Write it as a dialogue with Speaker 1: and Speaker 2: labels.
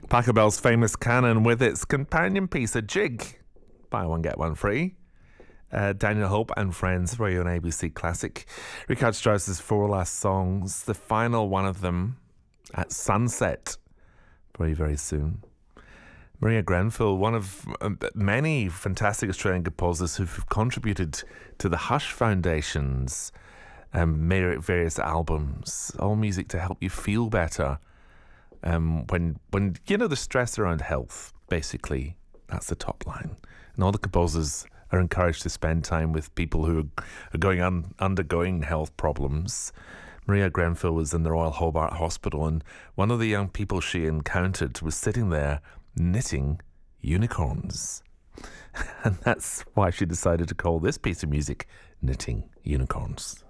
Speaker 1: Pachelbel's famous canon with its companion piece, A Jig. Buy one, get one free. Daniel Hope and Friends for you on ABC Classic. Richard Strauss's four last songs, the final one of them at sunset, very, very soon. Maria Grenfell, one of many fantastic Australian composers who've contributed to the Hush Foundation's various albums, all music to help you feel better when you know the stress around health, basically. That's the top line. And all the composers are encouraged to spend time with people who are undergoing health problems. Maria Grenfell was in the Royal Hobart Hospital, and one of the young people she encountered was sitting there knitting unicorns. And that's why she decided to call this piece of music Knitting Unicorns.